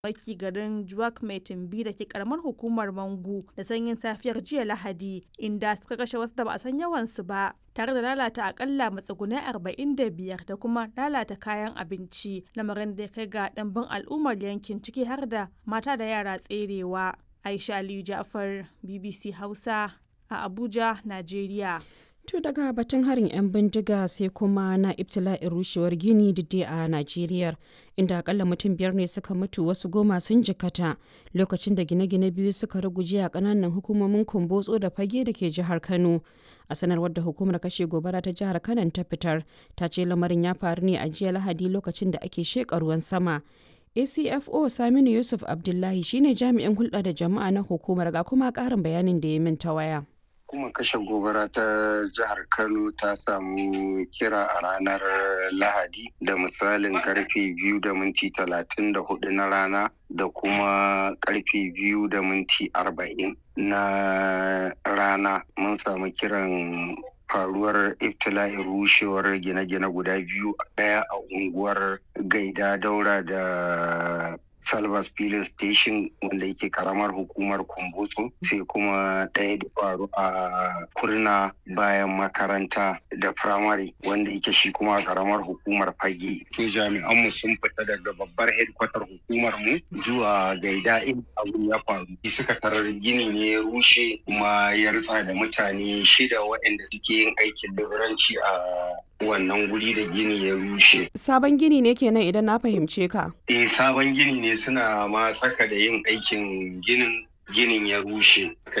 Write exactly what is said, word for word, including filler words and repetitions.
Maki garin Jwack-Mai-Tambi da ke karamar hukumar Mangu da sanyin safiyar jiya Lahadi, inda suka kashe wasu da ba a san yawansu ba, tare da lalata akalla matsugunai arba'in da biyar da kuma lalata kayan abinci, lamarin da ya kai ga ɗimbin al'ummar yankin ciki har da mata da yara tserewa. Aisha Aliyu Ja'far, B B C Hausa a Abuja, Najeriya. To daga batun harin 'yan bindiga sai kuma na ibtila'in rushewar gini didde a Najeriya, inda akalla mutum biyar ne suka mutu wasu goma sun jikata lokacin da gine-gine biyu suka ruguje a kananan hukumomin Kumbotso da Fage da ke jihar Kano. A sanarwar da hukumar kashe gobara ta jihar Kano ta fitar, ta ce lamarin ya faru ne a jiya Lahadi lokacin da ake sheƙa ruwan sama. A C F O Saminu Yusuf Abdullahi shine jami'in hulɗa da jama'a na hukumar, ga kuma ƙarin bayanin da ya min ta waya. Hukumar kashe gobara ta jihar Kano ta samu kira a ranar Lahadi da misalin karfe biyu da minti talatin da hudu na rana da kuma karfe biyu da minti arba'in na rana. Mun samu kiran faruwar ibtila'in rushewar gine-gine guda biyu, ɗaya a unguwar Gaida Daura da Salvas Filin Station wanda yake karamar hukumar Kumbotso, sai kuma ɗaya da faru a Kurna bayan makaranta da firamare wanda yake shi kuma karamar hukumar Fage. To jami'anmu sun fita daga babbar hedkwatar hukumar mu zuwa Gaida in abin ya faru. Suka tarar gini ne ya rushe kuma ya ritsa da mutane shida waɗanda suke yin aikin leburanci a wannan guri da gini ya rushe. Sabon gini ne kenan idan na fahimce ka? Eh, sabon gini ne, suna ma tsaka da yin aikin ginin ginin ya rushe.